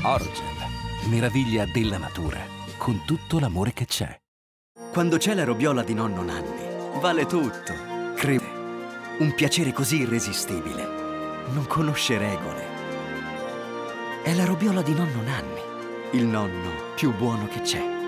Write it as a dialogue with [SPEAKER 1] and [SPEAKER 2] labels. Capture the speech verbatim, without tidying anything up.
[SPEAKER 1] Orogel, meraviglia della natura, con tutto l'amore che c'è.
[SPEAKER 2] Quando c'è la robiola di nonno Nanni, vale tutto. Crede, un piacere così irresistibile. Non conosce regole. È la robiola di nonno Nanni, il nonno più buono che c'è.